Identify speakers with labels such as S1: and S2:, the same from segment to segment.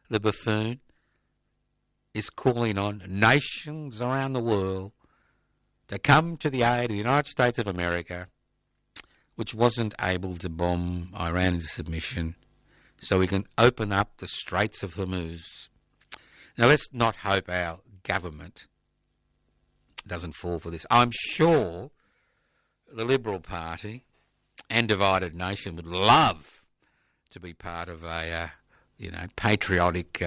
S1: the buffoon, is calling on nations around the world to come to the aid of the United States of America, which wasn't able to bomb Iran into submission, so we can open up the Straits of Hormuz. Now, let's not hope our government doesn't fall for this. I'm sure the Liberal Party and Divided Nation would love to be part of a, patriotic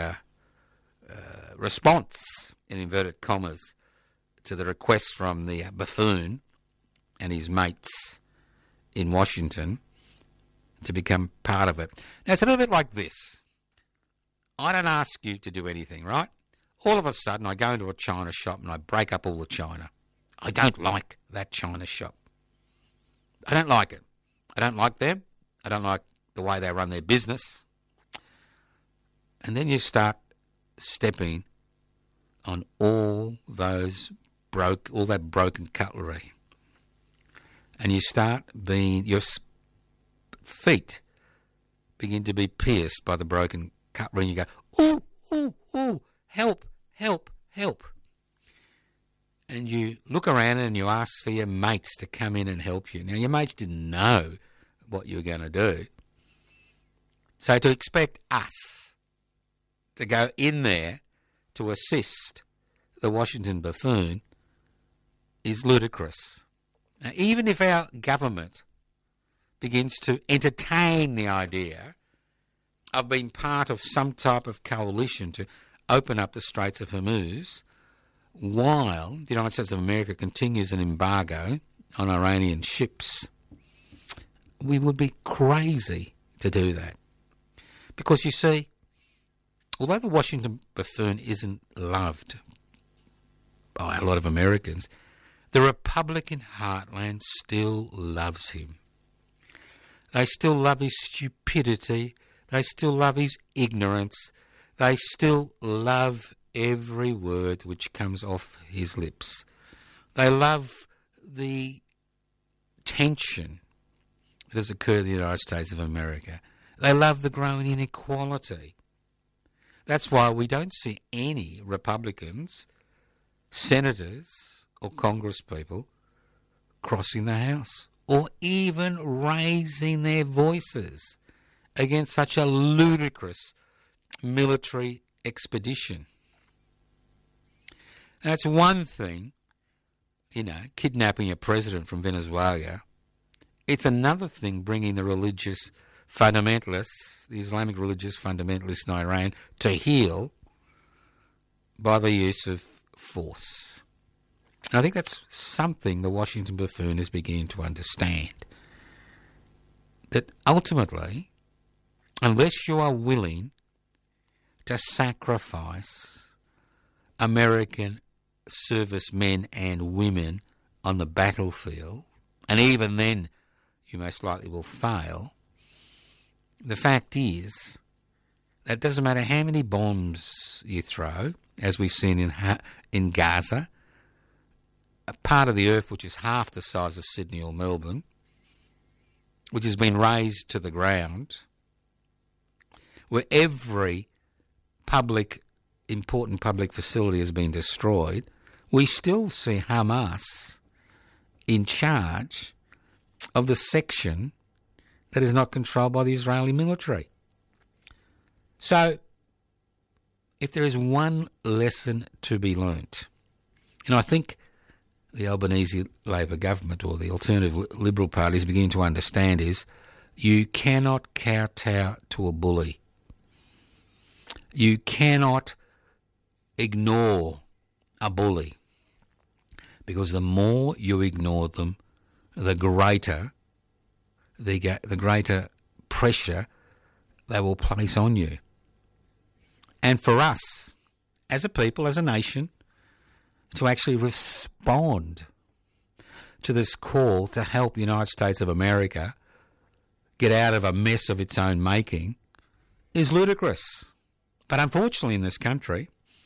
S1: response, in inverted commas, to the request from the buffoon and his mates in Washington to become part of it. Now, it's a little bit like this. I don't ask you to do anything, right? All of a sudden, I go into a china shop and I break up all the china. I don't like that china shop. I don't like it. I don't like them. I don't like the way they run their business. And then you start stepping on all that broken cutlery. And you start your feet begin to be pierced by the broken cutlery, and you go, ooh, ooh, ooh, help, help, help. And you look around and you ask for your mates to come in and help you. Now, your mates didn't know what you were going to do. So to expect us to go in there to assist the Washington buffoon is ludicrous. Now, even if our government begins to entertain the idea of being part of some type of coalition to open up the Straits of Hormuz, while the United States of America continues an embargo on Iranian ships, we would be crazy to do that. Because you see, although the Washington buffoon isn't loved by a lot of Americans, the Republican heartland still loves him. They still love his stupidity. They still love his ignorance. They still love every word which comes off his lips. They love the tension that has occurred in the United States of America. They love the growing inequality. That's why we don't see any Republicans, senators or congresspeople crossing the House or even raising their voices against such a ludicrous military expedition. Now, it's one thing, kidnapping a president from Venezuela. It's another thing bringing the religious fundamentalists, the Islamic religious fundamentalists in Iran, to heel by the use of force. And I think that's something the Washington buffoon is beginning to understand. That ultimately, unless you are willing to sacrifice American servicemen and women on the battlefield, and even then you most likely will fail, the fact is that it doesn't matter how many bombs you throw, as we've seen in Gaza, a part of the earth which is half the size of Sydney or Melbourne, which has been razed to the ground, where every important public facility has been destroyed, we still see Hamas in charge of the section that is not controlled by the Israeli military. So, if there is one lesson to be learnt, and I think the Albanese Labor government or the alternative Liberal Party is beginning to understand, is you cannot kowtow to a bully. You cannot ignore a bully, because the more you ignore them, the greater pressure they will place on you. And for us, as a people, as a nation, to actually respond to this call to help the United States of America get out of a mess of its own making is ludicrous. But unfortunately in this country,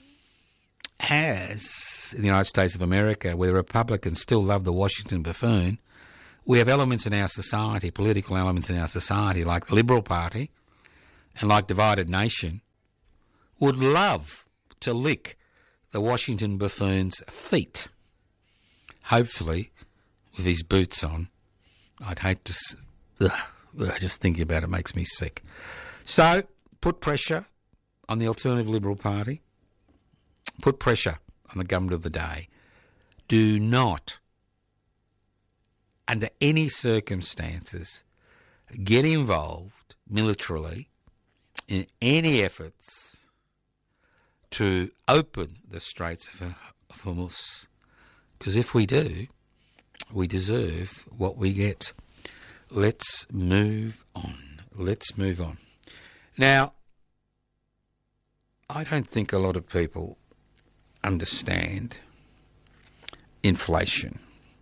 S1: as in the United States of America, where the Republicans still love the Washington buffoon, we have elements in our society, political elements in our society, like the Liberal Party and like Divided Nation, would love to lick the Washington buffoon's feet. Hopefully, with his boots on. I'd hate to... just thinking about it makes me sick. So, put pressure on the Alternative Liberal Party. Put pressure on the government of the day. Do not, under any circumstances, get involved militarily in any efforts to open the Straits of Hormuz. Because if we do, we deserve what we get. Let's move on. Let's move on. Now, I don't think a lot of people understand inflation.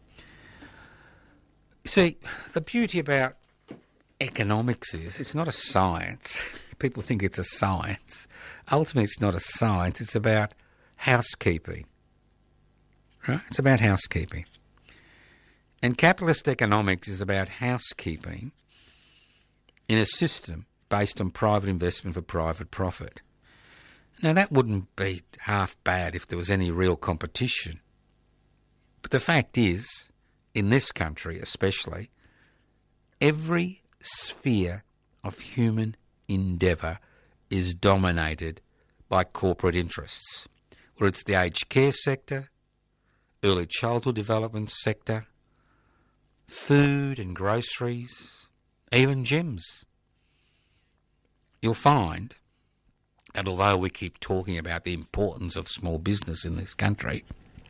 S1: See, the beauty about economics is it's not a science. People think it's a science. Ultimately, it's not a science. It's about housekeeping. Right? It's about housekeeping. And capitalist economics is about housekeeping in a system based on private investment for private profit. Now, that wouldn't be half bad if there was any real competition. But the fact is, in this country especially, every sphere of human endeavour is dominated by corporate interests, whether it's the aged care sector, early childhood development sector, food and groceries, even gyms. You'll find that although we keep talking about the importance of small business in this country,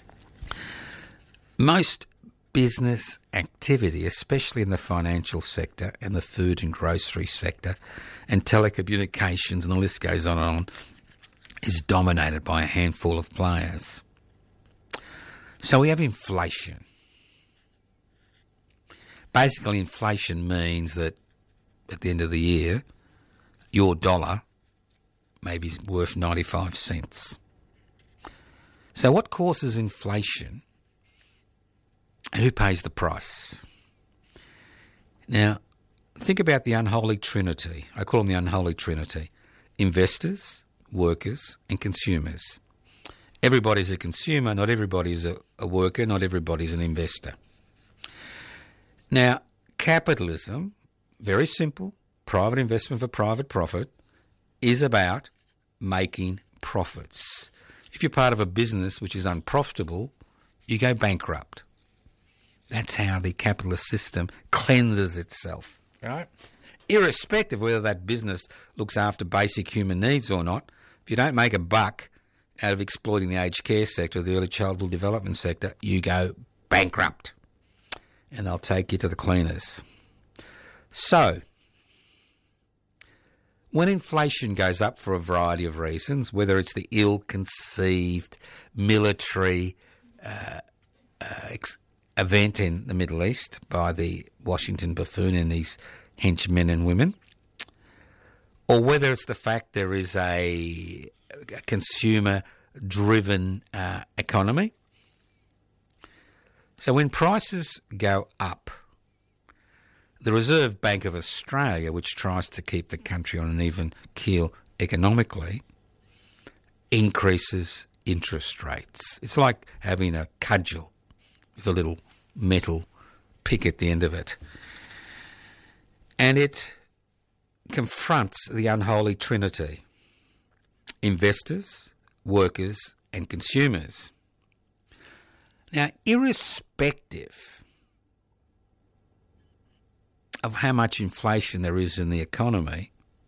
S1: most business activity, especially in the financial sector and the food and grocery sector and telecommunications, and the list goes on and on, is dominated by a handful of players. So we have inflation. Basically, inflation means that at the end of the year, your dollar may be worth 95 cents. So what causes inflation and who pays the price? Now, think about the unholy trinity. I call them the unholy trinity. Investors, workers and consumers. Everybody's a consumer, not everybody's a worker, not everybody's an investor. Now, capitalism, very simple, private investment for private profit, is about making profits. If you're part of a business which is unprofitable, you go bankrupt. That's how the capitalist system cleanses itself, right? Irrespective of whether that business looks after basic human needs or not, if you don't make a buck out of exploiting the aged care sector or the early childhood development sector, you go bankrupt. And they'll take you to the cleaners. So, when inflation goes up for a variety of reasons, whether it's the ill-conceived military event in the Middle East by the Washington buffoon and his henchmen and women, or whether it's the fact there is a consumer-driven economy. So when prices go up, the Reserve Bank of Australia, which tries to keep the country on an even keel economically, increases interest rates. It's like having a cudgel with a little metal pick at the end of it. And it confronts the unholy trinity: investors, workers and consumers. Now, irrespective of how much inflation there is in the economy,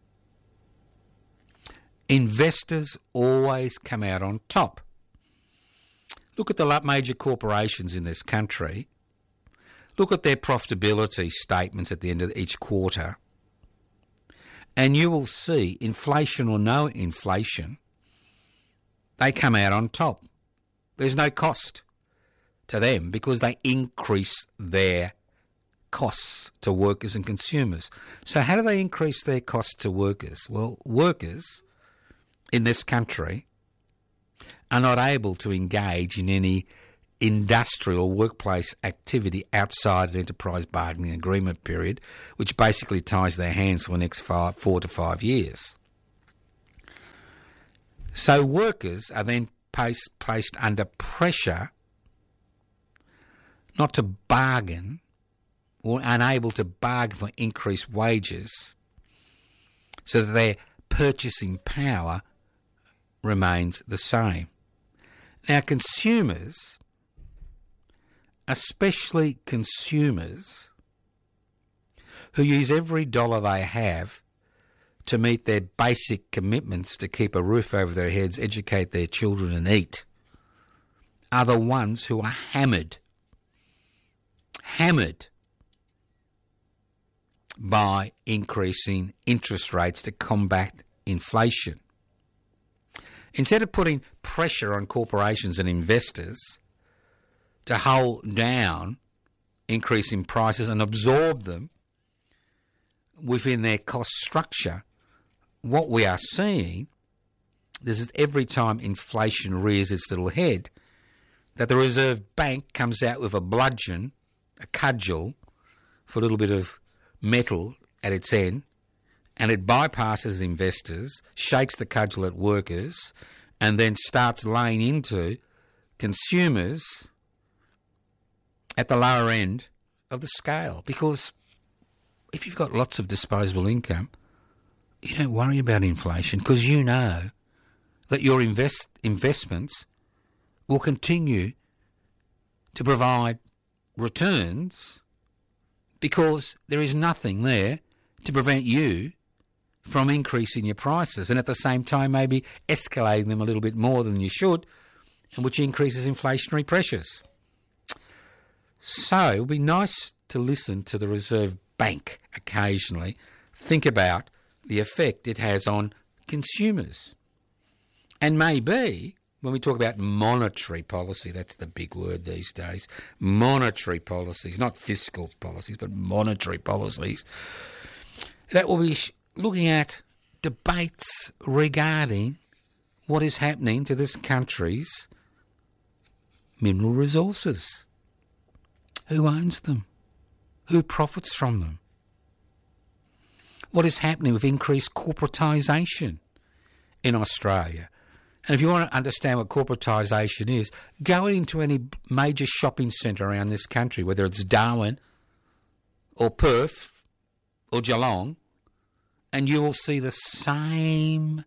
S1: investors always come out on top. Look at the major corporations in this country. Look at their profitability statements at the end of each quarter, and you will see, inflation or no inflation, they come out on top. There's no cost to them because they increase their costs to workers and consumers. So how do they increase their costs to workers? Well, workers in this country are not able to engage in any industrial workplace activity outside an enterprise bargaining agreement period, which basically ties their hands for the next 4 to 5 years. So workers are then placed under pressure not to bargain or unable to bargain for increased wages so that their purchasing power remains the same. Now, consumers, especially consumers who use every dollar they have to meet their basic commitments to keep a roof over their heads, educate their children and eat, are the ones who are hammered by increasing interest rates to combat inflation. Instead of putting pressure on corporations and investors to hold down increasing prices and absorb them within their cost structure, what we are seeing is that every time inflation rears its little head, that the Reserve Bank comes out with a bludgeon, a cudgel, for a little bit of metal at its end, and it bypasses investors, shakes the cudgel at workers, and then starts laying into consumers at the lower end of the scale. Because if you've got lots of disposable income, you don't worry about inflation because you know that your investments will continue to provide returns because there is nothing there to prevent you from increasing your prices and at the same time maybe escalating them a little bit more than you should, and which increases inflationary pressures. So it would be nice to listen to the Reserve Bank occasionally think about the effect it has on consumers. And maybe when we talk about monetary policy, that's the big word these days, monetary policies, not fiscal policies, but monetary policies, that will be looking at debates regarding what is happening to this country's mineral resources. Who owns them? Who profits from them? What is happening with increased corporatisation in Australia? And if you want to understand what corporatisation is, go into any major shopping centre around this country, whether it's Darwin or Perth or Geelong, and you will see the same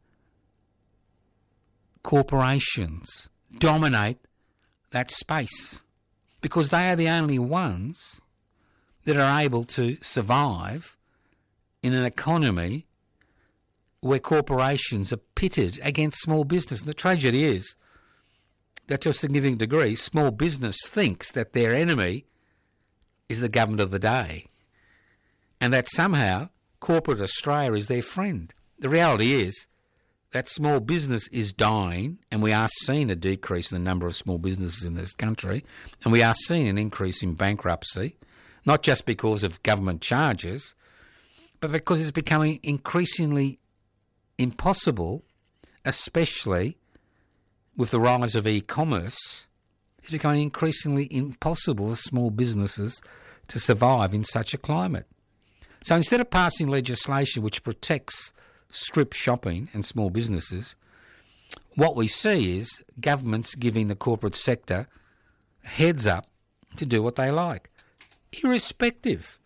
S1: corporations dominate that space because they are the only ones that are able to survive in an economy where corporations are pitted against small business. And the tragedy is that to a significant degree, small business thinks that their enemy is the government of the day and that somehow corporate Australia is their friend. The reality is that small business is dying, and we are seeing a decrease in the number of small businesses in this country, and we are seeing an increase in bankruptcy, not just because of government charges, but because it's becoming increasingly impossible, especially with the rise of e-commerce. It's becoming increasingly impossible for small businesses to survive in such a climate. So instead of passing legislation which protects strip shopping and small businesses, what we see is governments giving the corporate sector a heads up to do what they like, irrespective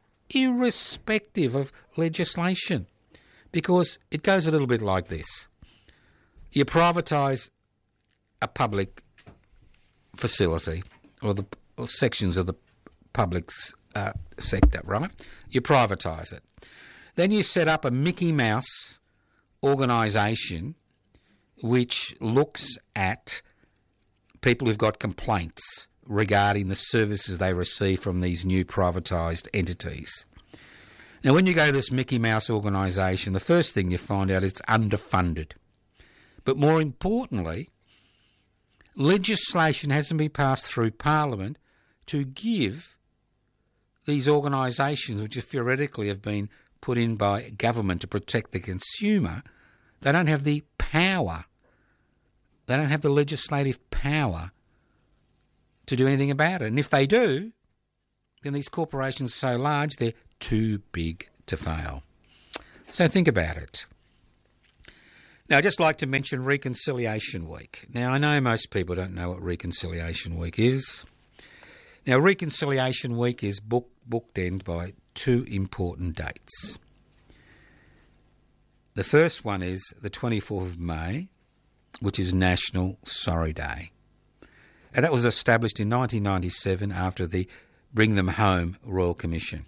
S1: of legislation. Because it goes a little bit like this. You privatise a public facility or sections of the public sector, right? You privatise it. Then you set up a Mickey Mouse organisation which looks at people who've got complaints regarding the services they receive from these new privatised entities. Now, when you go to this Mickey Mouse organisation, the first thing you find out is it's underfunded. But more importantly, legislation hasn't been passed through Parliament to give these organisations, which theoretically have been put in by government to protect the consumer, they don't have the power. They don't have the legislative power to do anything about it. And if they do, then these corporations are so large, they're too big to fail. So think about it. Now, I'd just like to mention Reconciliation Week. Now, I know most people don't know what Reconciliation Week is. Now, Reconciliation Week is bookended by two important dates. The first one is the 24th of May, which is National Sorry Day. And that was established in 1997 after the Bring Them Home Royal Commission.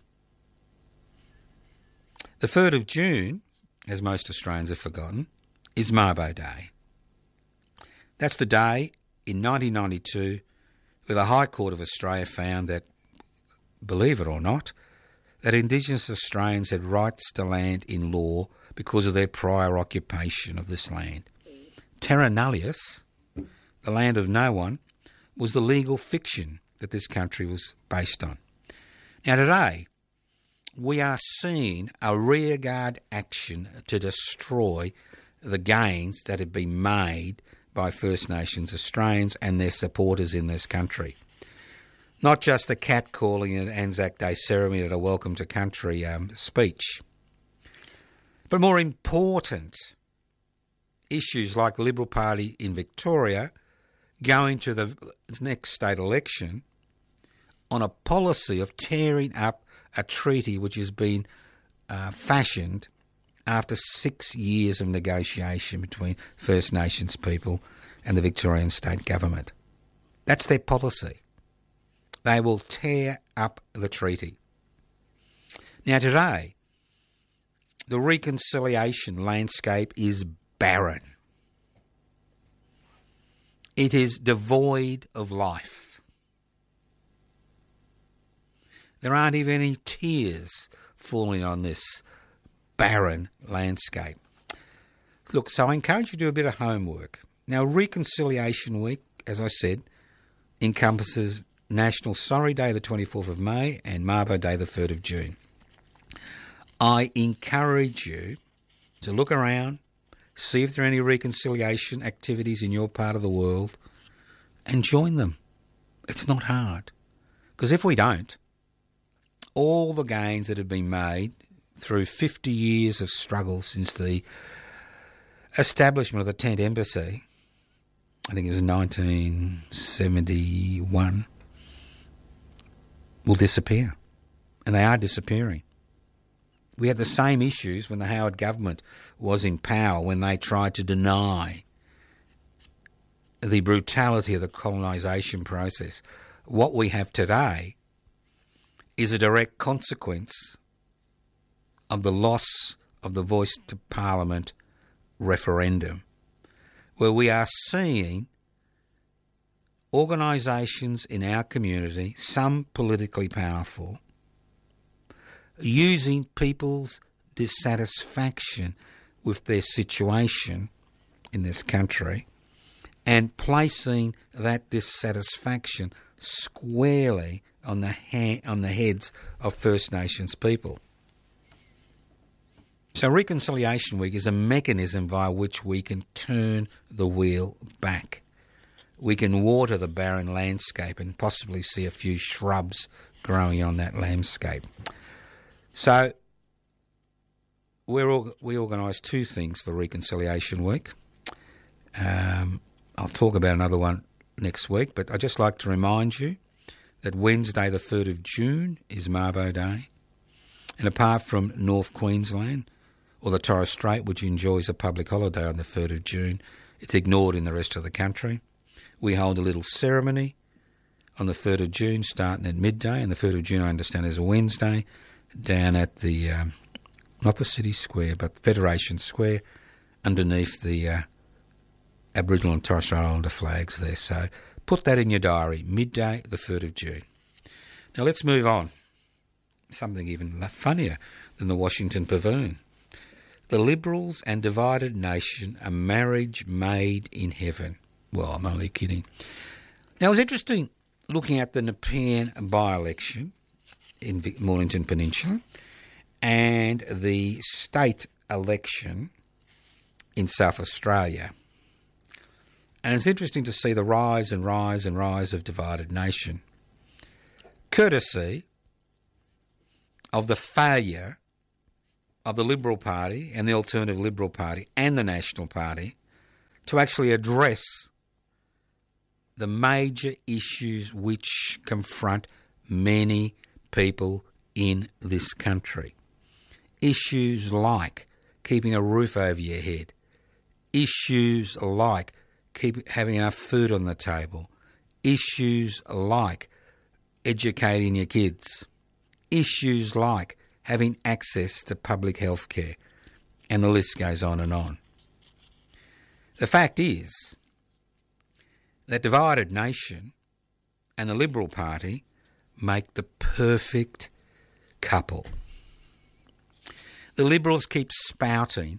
S1: The 3rd of June, as most Australians have forgotten, is Mabo Day. That's the day in 1992 where the High Court of Australia found that, believe it or not, that Indigenous Australians had rights to land in law because of their prior occupation of this land. Terra Nullius, the land of no one, was the legal fiction that this country was based on. Now today, we are seeing a rearguard action to destroy the gains that have been made by First Nations Australians and their supporters in this country. Not just the catcalling and Anzac Day ceremony at a Welcome to Country speech, but more important, issues like the Liberal Party in Victoria going to the next state election on a policy of tearing up a treaty which has been fashioned after 6 years of negotiation between First Nations people and the Victorian state government. That's their policy. They will tear up the treaty. Now today, the reconciliation landscape is barren. It is devoid of life. There aren't even any tears falling on this barren landscape. Look, so I encourage you to do a bit of homework. Now, Reconciliation Week, as I said, encompasses National Sorry Day, the 24th of May, and Mabo Day, the 3rd of June. I encourage you to look around, see if there are any reconciliation activities in your part of the world, and join them. It's not hard. Because if we don't, all the gains that have been made through 50 years of struggle since the establishment of the Tent Embassy, I think it was 1971, will disappear. And they are disappearing. We had the same issues when the Howard government was in power, when they tried to deny the brutality of the colonisation process. What we have today is a direct consequence of the loss of the Voice to Parliament referendum, where we are seeing organisations in our community, some politically powerful, using people's dissatisfaction with their situation in this country and placing that dissatisfaction squarely on the heads of First Nations people. So Reconciliation Week is a mechanism via which we can turn the wheel back. We can water the barren landscape and possibly see a few shrubs growing on that landscape. So we organise two things for Reconciliation Week. I'll talk about another one next week, but I'd just like to remind you that Wednesday the 3rd of June is Mabo Day. And apart from North Queensland or the Torres Strait, which enjoys a public holiday on the 3rd of June, it's ignored in the rest of the country. We hold a little ceremony on the 3rd of June starting at midday, and the 3rd of June I understand is a Wednesday, down at the, not the City Square, but Federation Square, underneath the Aboriginal and Torres Strait Islander flags there. So put that in your diary, midday, the 3rd of June. Now let's move on. Something even funnier than the Washington Pavilion. The Liberals and divided nation, a marriage made in heaven. Well, I'm only kidding. Now, it was interesting looking at the Nepean by-election in Mornington Peninsula and the state election in South Australia. And it's interesting to see the rise and rise and rise of divided nation, courtesy of the failure of the Liberal Party and the Alternative Liberal Party and the National Party to actually address the major issues which confront many people in this country. Issues like keeping a roof over your head. Issues like having enough food on the table. Issues like educating your kids. Issues like having access to public health care. And the list goes on and on. The fact is that Divided Nation and the Liberal Party make the perfect couple. The Liberals keep spouting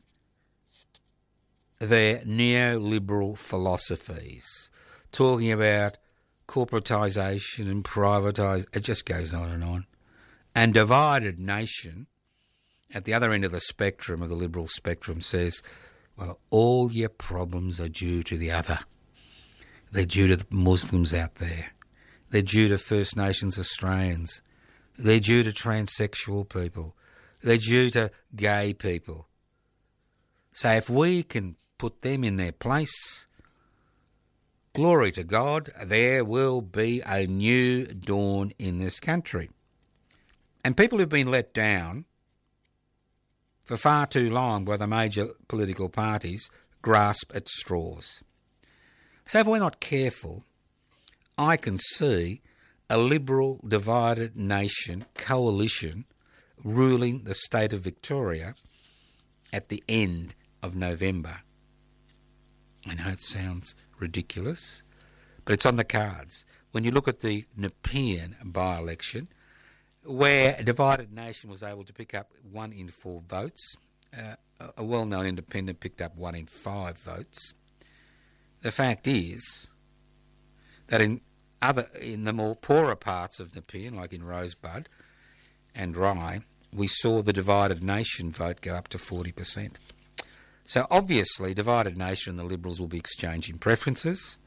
S1: their neoliberal philosophies, talking about corporatisation and privatisation. It just goes on and on. And Divided Nation, at the other end of the spectrum, of the liberal spectrum, says, well, all your problems are due to the other. They're due to the Muslims out there. They're due to First Nations Australians. They're due to transsexual people. They're due to gay people. So if we can put them in their place, glory to God, there will be a new dawn in this country. And people who've been let down for far too long by the major political parties grasp at straws. So if we're not careful, I can see a Liberal Divided Nation coalition ruling the state of Victoria at the end of November. I know it sounds ridiculous, but it's on the cards. When you look at the Nepean by-election, where Divided Nation was able to pick up 1 in 4 votes, a well-known independent picked up 1 in 5 votes. The fact is that in the more poorer parts of Nepean, like in Rosebud and Rye, we saw the Divided Nation vote go up to 40%. So obviously Divided Nation and the Liberals will be exchanging preferences,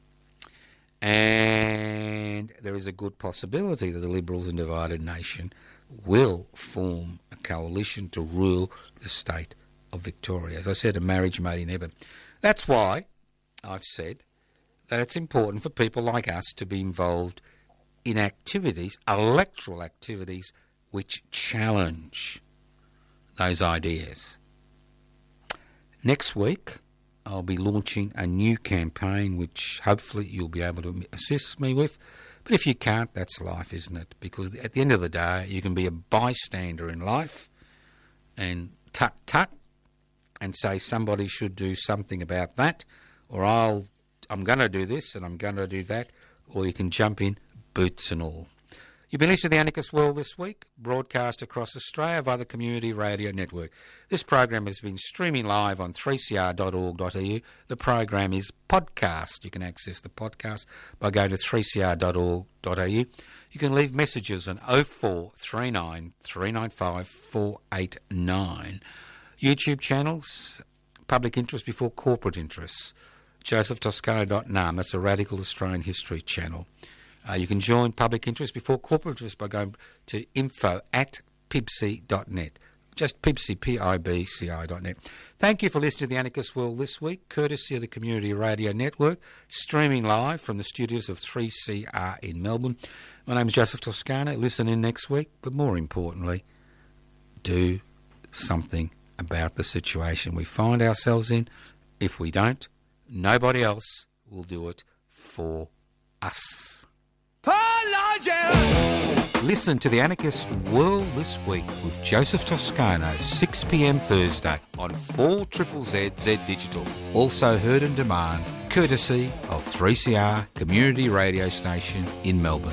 S1: and there is a good possibility that the Liberals and Divided Nation will form a coalition to rule the state of Victoria. As I said, a marriage made in heaven. That's why I've said that it's important for people like us to be involved in activities, electoral activities, which challenge those ideas. Next week, I'll be launching a new campaign which hopefully you'll be able to assist me with. But if you can't, that's life, isn't it? Because at the end of the day, you can be a bystander in life and tut-tut and say somebody should do something about that, or I'm going to do this and I'm going to do that, or you can jump in, boots and all. You've been listening to The Anarchist World this week, broadcast across Australia via the Community Radio Network. This program has been streaming live on 3cr.org.au. The program is podcast. You can access the podcast by going to 3cr.org.au. You can leave messages on 0439 395 489. YouTube channels, Public Interest Before Corporate Interests. JosephToscano.num, that's a Radical Australian History channel. You can join Public Interest Before Corporate Interest by going to info@pibci.net. Just Pibci, Pibci.net. Thank you for listening to The Anarchist World this week, courtesy of the Community Radio Network, streaming live from the studios of 3CR in Melbourne. My name is Joseph Toscano. Listen in next week, but more importantly, do something about the situation we find ourselves in. If we don't, nobody else will do it for us. Listen to The Anarchist World this week with Joseph Toscano, 6 p.m. Thursday on 4ZZZ Digital. Also heard on demand, courtesy of 3CR Community Radio Station in Melbourne.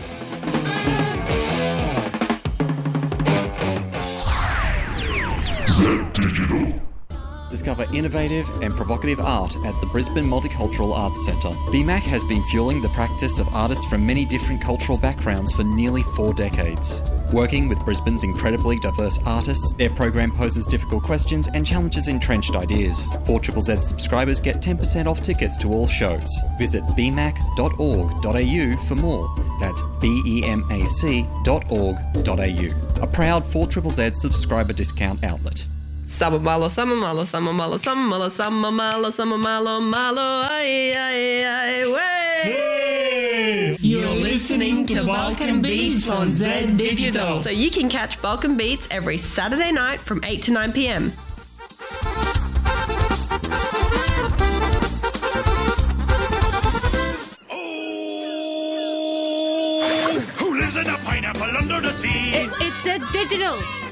S2: Z Digital.
S3: Discover innovative and provocative art at the Brisbane Multicultural Arts Centre. BMAC has been fueling the practice of artists from many different cultural backgrounds for nearly 4 decades. Working with Brisbane's incredibly diverse artists, their program poses difficult questions and challenges entrenched ideas. 4ZZZ subscribers get 10% off tickets to all shows. Visit bmac.org.au for more. That's bemac.org.au. A proud 4ZZZ subscriber discount outlet.
S2: Summer malo, summer malo, summer malo, summer malo, summer malo, summer malo, malo, ay, ay, ay, way.
S4: You're listening to Balkan Beats on Z Digital.
S2: So you can catch Balkan Beats every Saturday night from 8 to 9 p.m.
S5: Who lives in a pineapple under the sea?
S6: It's a digital.